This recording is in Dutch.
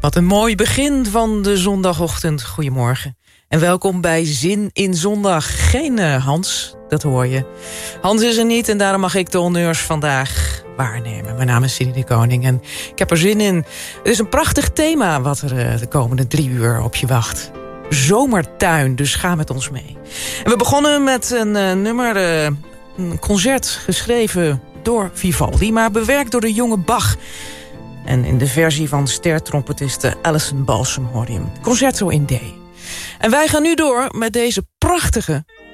Wat een mooi begin van de zondagochtend. Goedemorgen. En welkom bij Zin in Zondag. Geen Hans, dat hoor je. Hans is er niet en daarom mag ik de honneurs vandaag waarnemen. Mijn naam is Cindy de Koning en ik heb er zin in. Het is een prachtig thema wat er de komende 3 uur op je wacht. Zomertuin, dus ga met ons mee. En we begonnen met een nummer, een concert geschreven door Vivaldi, maar bewerkt door de jonge Bach. En in de versie van stertrompetiste Alison Balsam hoorde je hem. Concerto in D. En wij gaan nu door met deze prachtige